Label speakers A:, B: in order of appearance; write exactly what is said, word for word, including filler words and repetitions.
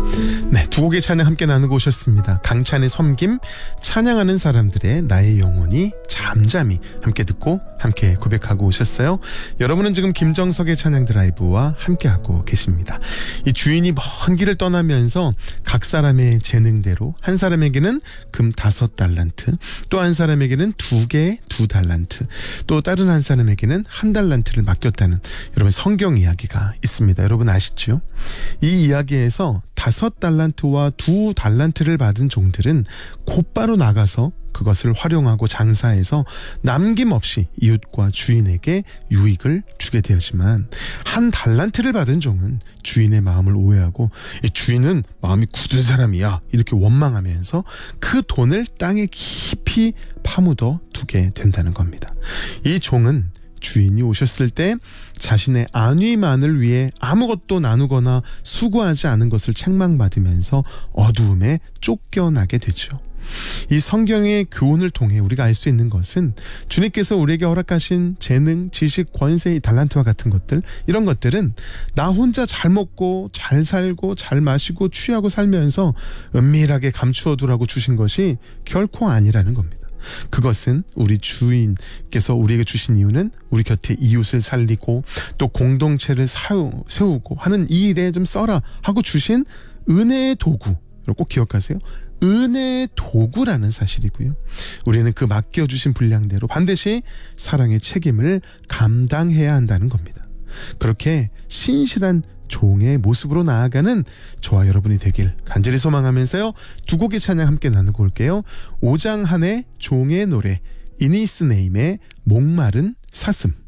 A: 네, 두 곡의 찬양 함께 나누고 오셨습니다. 강찬의 섬김, 찬양하는 사람들의 나의 영혼이 잠잠히 함께 듣고 함께 고백하고 오셨어요. 여러분은 지금 김정석의 찬양 드라이브와 함께하고 계십니다. 이 주인이 먼 길을 떠나면서 각 사람의 재능대로 한 사람에게는 금 다섯 달란트, 또 한 사람에게는 두 개의 두 달란트, 또 다른 한 사람에게는 한 달란트를 맡겼다는 여러분 성경 이야기가 있습니다. 여러분 아시죠? 이 이야기에서 다섯 달란트와 두 달란트를 받은 종들은 곧바로 나가서 그것을 활용하고 장사해서 남김없이 이웃과 주인에게 유익을 주게 되었지만, 한 달란트를 받은 종은 주인의 마음을 오해하고 이 주인은 마음이 굳은 사람이야 이렇게 원망하면서 그 돈을 땅에 깊이 파묻어 두게 된다는 겁니다. 이 종은 주인이 오셨을 때 자신의 안위만을 위해 아무것도 나누거나 수고하지 않은 것을 책망받으면서 어두움에 쫓겨나게 되죠. 이 성경의 교훈을 통해 우리가 알 수 있는 것은 주님께서 우리에게 허락하신 재능, 지식, 권세, 달란트와 같은 것들, 이런 것들은 나 혼자 잘 먹고 잘 살고 잘 마시고 취하고 살면서 은밀하게 감추어 두라고 주신 것이 결코 아니라는 겁니다. 그것은 우리 주인께서 우리에게 주신 이유는 우리 곁에 이웃을 살리고 또 공동체를 세우고 하는 이 일에 좀 써라 하고 주신 은혜의 도구, 꼭 기억하세요. 은혜의 도구라는 사실이고요. 우리는 그 맡겨주신 분량대로 반드시 사랑의 책임을 감당해야 한다는 겁니다. 그렇게 신실한 종의 모습으로 나아가는 저와 여러분이 되길 간절히 소망하면서요, 두 곡의 찬양 함께 나누고 올게요. 오장한의 종의 노래, 이니스 네임의 목마른 사슴.